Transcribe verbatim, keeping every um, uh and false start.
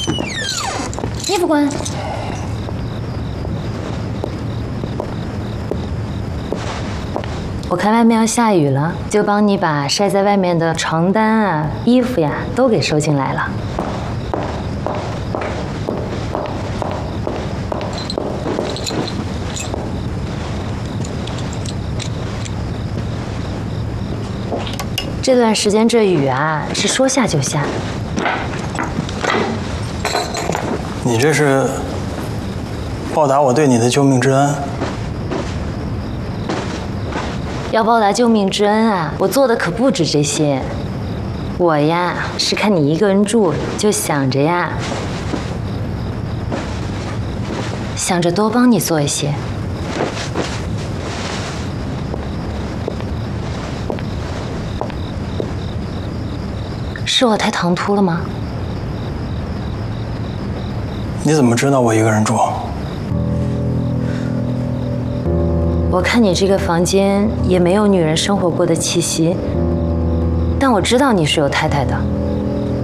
衣服滚！我看外面要下雨了，就帮你把晒在外面的床单啊、衣服呀都给收进来了。这段时间这雨啊，是说下就下。 你这是报答我对你的救命之恩？ 要报答救命之恩啊，我做的可不止这些。我呀，是看你一个人住，就想着呀，想着多帮你做一些。是我太唐突了吗？ 你怎么知道我一个人住？ 我看你这个房间也没有女人生活过的气息，但我知道你是有太太的。